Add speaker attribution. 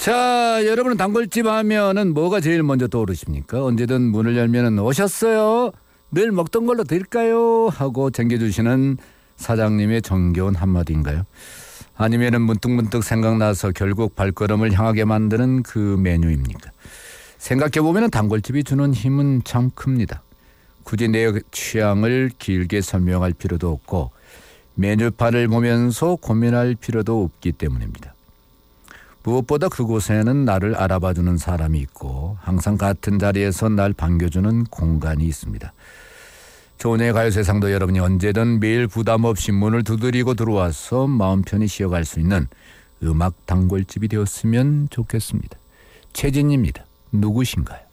Speaker 1: 자, 여러분은 단골집 하면은 뭐가 제일 먼저 떠오르십니까? 언제든 문을 열면은 오셨어요? 늘 먹던 걸로 드릴까요? 하고 챙겨주시는 사장님의 정겨운 한마디인가요? 아니면은 문득문득 생각나서 결국 발걸음을 향하게 만드는 그 메뉴입니까? 생각해보면 단골집이 주는 힘은 참 큽니다. 굳이 내 취향을 길게 설명할 필요도 없고 메뉴판을 보면서 고민할 필요도 없기 때문입니다. 무엇보다 그곳에는 나를 알아봐주는 사람이 있고 항상 같은 자리에서 날 반겨주는 공간이 있습니다. 조은의 가요세상도 여러분이 언제든 매일 부담 없이 문을 두드리고 들어와서 마음 편히 쉬어갈 수 있는 음악 단골집이 되었으면 좋겠습니다. 최진입니다. 누구신가요?